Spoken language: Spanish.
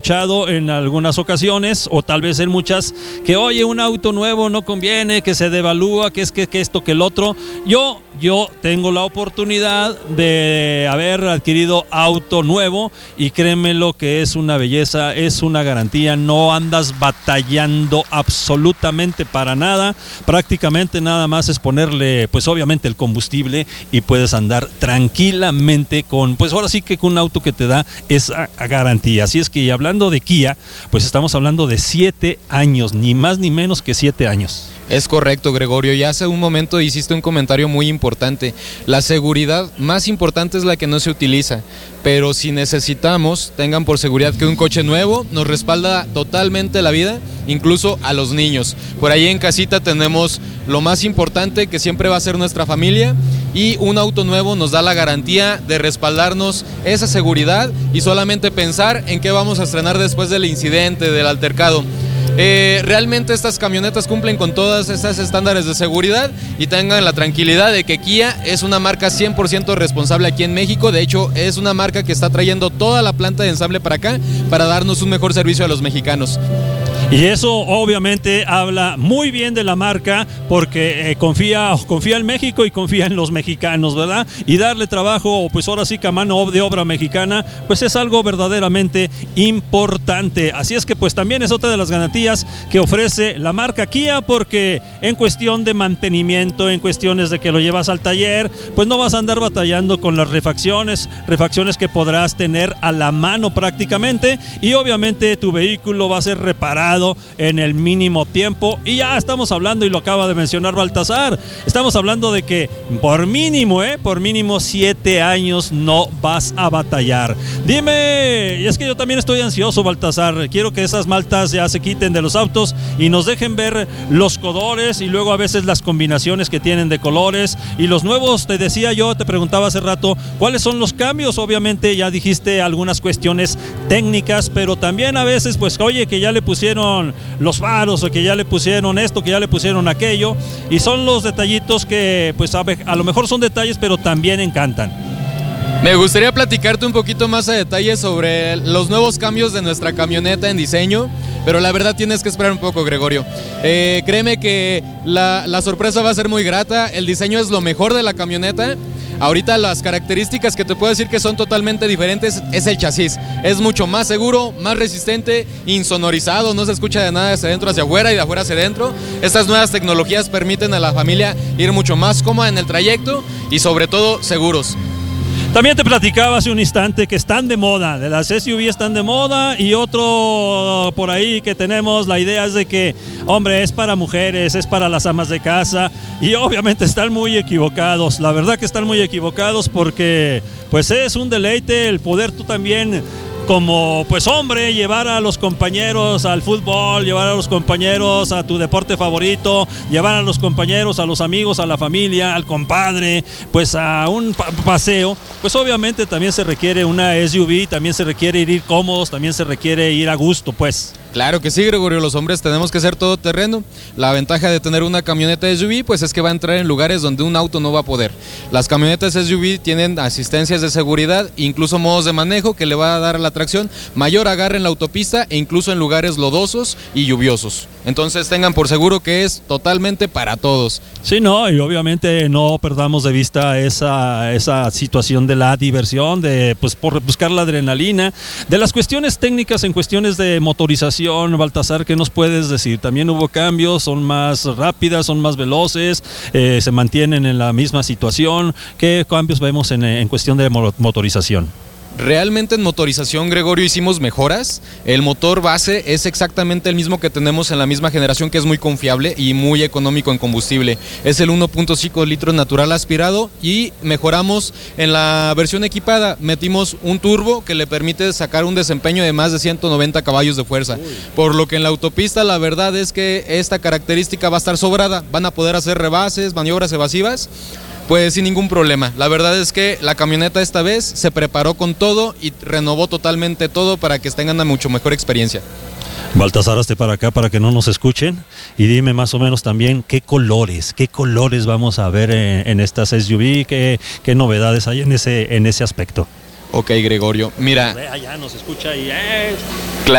escuchado en algunas ocasiones, o tal vez en muchas, que oye, un auto nuevo no conviene, que se devalúa, que esto, que el otro. Yo tengo la oportunidad de haber adquirido auto nuevo y créeme lo que es una belleza, es una garantía, no andas batallando absolutamente para nada, prácticamente nada más es ponerle, pues obviamente el combustible y puedes andar tranquilamente con, pues ahora sí que con un auto que te da esa garantía. Así es que hablando de Kia, pues estamos hablando de 7 años, ni más ni menos que 7 años. Es correcto, Gregorio, y hace un momento hiciste un comentario muy importante. La seguridad más importante es la que no se utiliza, pero si necesitamos, tengan por seguridad que un coche nuevo nos respalda totalmente la vida, incluso a los niños. Por ahí en casita tenemos lo más importante, que siempre va a ser nuestra familia, y un auto nuevo nos da la garantía de respaldarnos esa seguridad y solamente pensar en qué vamos a estrenar después del incidente, del altercado. Realmente estas camionetas cumplen con todas esas estándares de seguridad y tengan la tranquilidad de que Kia es una marca 100% responsable aquí en México. De hecho, es una marca que está trayendo toda la planta de ensamble para acá para darnos un mejor servicio a los mexicanos. Y eso obviamente habla muy bien de la marca porque confía en México y confía en los mexicanos, ¿verdad? Y darle trabajo, pues ahora sí que a mano de obra mexicana, pues es algo verdaderamente importante. Así es que pues también es otra de las garantías que ofrece la marca Kia, porque en cuestión de mantenimiento, en cuestiones de que lo llevas al taller, pues no vas a andar batallando con las refacciones que podrás tener a la mano prácticamente, y obviamente tu vehículo va a ser reparado en el mínimo tiempo. Y ya estamos hablando, y lo acaba de mencionar Baltasar, estamos hablando de que por mínimo 7 años no vas a batallar. Dime, y es que yo también estoy ansioso, Baltasar, quiero que esas maltas ya se quiten de los autos y nos dejen ver los colores y luego a veces las combinaciones que tienen de colores y los nuevos. Te decía yo, te preguntaba hace rato, ¿cuáles son los cambios? Obviamente ya dijiste algunas cuestiones técnicas, pero también a veces pues oye, que ya le pusieron los faros, o que ya le pusieron esto, que ya le pusieron aquello, y son los detallitos que pues a lo mejor son detalles, pero también encantan. Me gustaría platicarte un poquito más a detalle sobre los nuevos cambios de nuestra camioneta en diseño, pero la verdad tienes que esperar un poco, Gregorio. Créeme que la sorpresa va a ser muy grata. El diseño es lo mejor de la camioneta. Ahorita las características que te puedo decir que son totalmente diferentes es el chasis. Es mucho más seguro, más resistente, insonorizado, no se escucha de nada hacia adentro hacia afuera y de afuera hacia adentro. Estas nuevas tecnologías permiten a la familia ir mucho más cómoda en el trayecto y sobre todo seguros. También te platicaba hace un instante que están de moda, de las SUV están de moda, y otro por ahí que tenemos, la idea es de que, hombre, es para mujeres, es para las amas de casa, y obviamente están muy equivocados, la verdad que están muy equivocados, porque pues es un deleite el poder tú también, como pues hombre, llevar a los compañeros al fútbol, llevar a los compañeros a tu deporte favorito, llevar a los compañeros, a los amigos, a la familia, al compadre, pues a un paseo. Pues obviamente también se requiere una SUV, también se requiere ir cómodos, también se requiere ir a gusto, pues. Claro que sí, Gregorio, los hombres tenemos que ser todoterreno. La ventaja de tener una camioneta SUV pues es que va a entrar en lugares donde un auto no va a poder. Las camionetas SUV tienen asistencias de seguridad, incluso modos de manejo que le va a dar a la tracción mayor agarre en la autopista e incluso en lugares lodosos y lluviosos. Entonces tengan por seguro que es totalmente para todos. Sí, no, y obviamente no perdamos de vista esa situación de la diversión, de pues por buscar la adrenalina, de las cuestiones técnicas en cuestiones de motorización. Baltasar, ¿qué nos puedes decir? También hubo cambios, son más rápidas, son más veloces, se mantienen en la misma situación. ¿Qué cambios vemos en cuestión de motorización? Realmente en motorización, Gregorio, hicimos mejoras. El motor base es exactamente el mismo que tenemos en la misma generación, que es muy confiable y muy económico en combustible. Es el 1.5 litros natural aspirado, y mejoramos en la versión equipada. Metimos un turbo que le permite sacar un desempeño de más de 190 caballos de fuerza. Por lo que en la autopista la verdad es que esta característica va a estar sobrada. Van a poder hacer rebases, maniobras evasivas, pues sin ningún problema. La verdad es que la camioneta esta vez se preparó con todo y renovó totalmente todo para que tengan una mucho mejor experiencia. Baltasar, hazte para acá para que no nos escuchen y dime más o menos también qué colores vamos a ver en estas SUV, qué novedades hay en ese aspecto. Ok, Gregorio, mira. Allá nos escucha y